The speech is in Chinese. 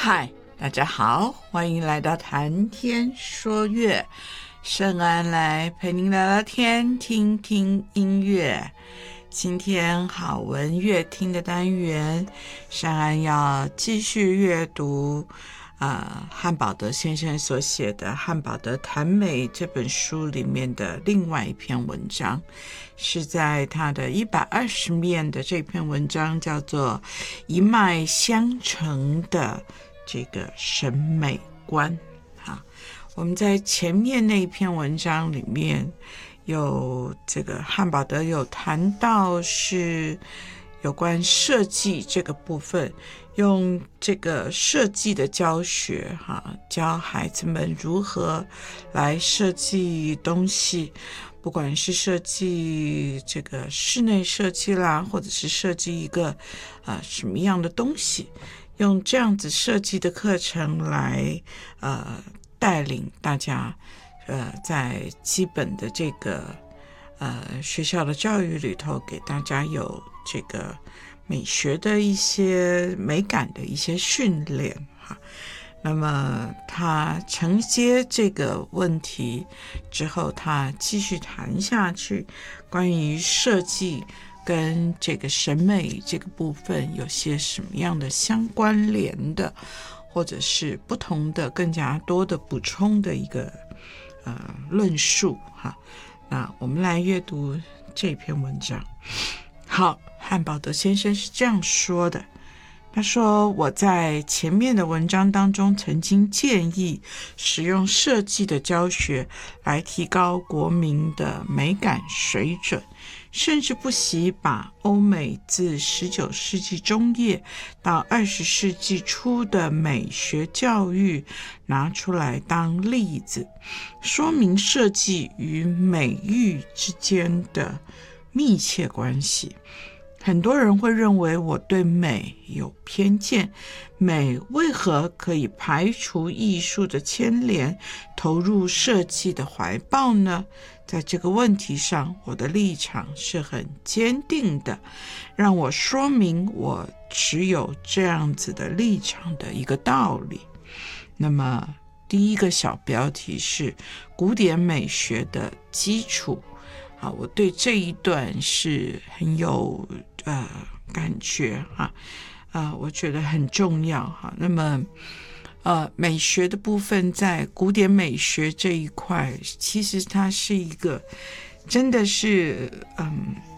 嗨，大家好，欢迎来到谈天说乐，圣安来陪您聊聊天，听听音乐。今天好文乐听的单元，圣安要继续阅读汉堡德先生所写的《汉堡德谈美》这本书里面的另外一篇文章，是在他的120面的这篇文章，叫做一脉相承的这个审美观。我们在前面那一篇文章里面有这个汉堡德有谈到是有关设计这个部分，用这个设计的教学教孩子们如何来设计东西，不管是设计这个室内设计啦，或者是设计一个什么样的东西，用这样子设计的课程来带领大家在基本的这个学校的教育里头，给大家有这个美学的一些美感的一些训练哈。那么他承接这个问题之后，他继续谈下去，关于设计跟这个审美这个部分有些什么样的相关联的，或者是不同的更加多的补充的一个论述哈。那我们来阅读这篇文章。好，汉堡德先生是这样说的，他说，我在前面的文章当中曾经建议使用设计的教学来提高国民的美感水准，甚至不惜把欧美自19世纪中叶到20世纪初的美学教育拿出来当例子，说明设计与美育之间的密切关系。很多人会认为我对美有偏见，美为何可以排除艺术的牵连，投入设计的怀抱呢？在这个问题上，我的立场是很坚定的，让我说明我持有这样子的立场的一个道理。那么第一个小标题是古典美学的基础。我对这一段是很有感觉我觉得很重要那么美学的部分，在古典美学这一块，其实它是一个真的是